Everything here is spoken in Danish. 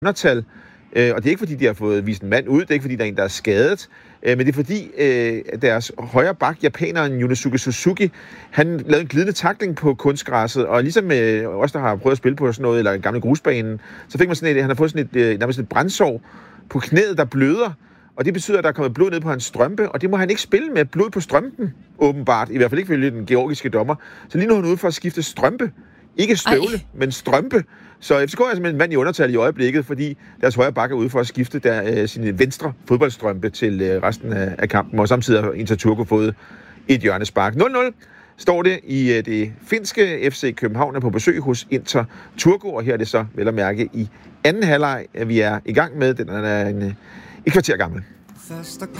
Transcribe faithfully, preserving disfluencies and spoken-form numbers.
undertal. Øh, og det er ikke fordi, de har fået vist en mand ud, det er ikke fordi, der er en, der er skadet, øh, men det er fordi øh, deres højre bak, japaneren Yunosuke Suzuki, han lavede en glidende tackling på kunstgræsset, og ligesom øh, os, der har prøvet at spille på sådan noget, eller en gamle grusbanen, så fik man sådan et, han har fået sådan et, øh, nærmest et brændsår på knæet, der bløder, og det betyder, at der er kommet blod ned på hans strømpe, og det må han ikke spille med blod på strømpen, åbenbart, i hvert fald ikke følge den georgiske dommer. Så lige nu er han ude for at skifte strømpe. Ikke støvle, Ej. men strømpe. Så F C K er simpelthen en mand i undertal i øjeblikket, fordi deres højre bakke er ude for at skifte der, øh, sin venstre fodboldstrømpe til øh, resten af, af kampen, og samtidig har Inter Turku fået et hjørnespark. nul nul står det i øh, det finske. F C København er på besøg hos Inter Turku, og her er det så vel at mærke i anden halvleg, at vi er i gang med. Den er en, øh, et kvarter gammel.